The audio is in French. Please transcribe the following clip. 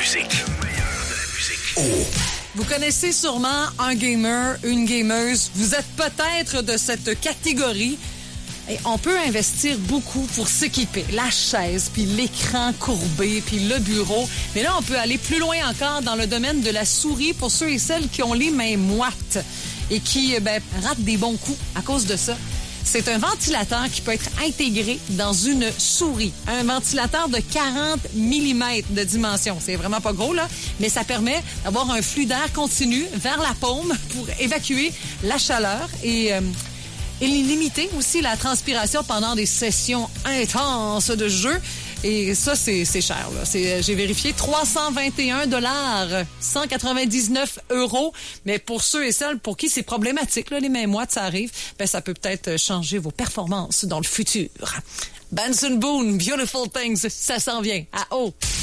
musique. Oh. Vous connaissez sûrement un gamer, une gameuse. Vous êtes peut-être de cette catégorie. Et on peut investir beaucoup pour s'équiper. La chaise, puis l'écran courbé, puis le bureau. Mais là, on peut aller plus loin encore dans le domaine de la souris pour ceux et celles qui ont les mains moites et qui ratent des bons coups à cause de ça. C'est un ventilateur qui peut être intégré dans une souris. Un ventilateur de 40 mm de dimension. C'est vraiment pas gros, là, mais ça permet d'avoir un flux d'air continu vers la paume pour évacuer la chaleur et limiter aussi la transpiration pendant des sessions intenses de jeu. Et ça, c'est cher, là. J'ai vérifié, 321 $, 199 €. Mais pour ceux et celles pour qui c'est problématique, là, les mains moites, ça arrive, ça peut peut-être changer vos performances dans le futur. Benson Boone, Beautiful Things, ça s'en vient. À haut.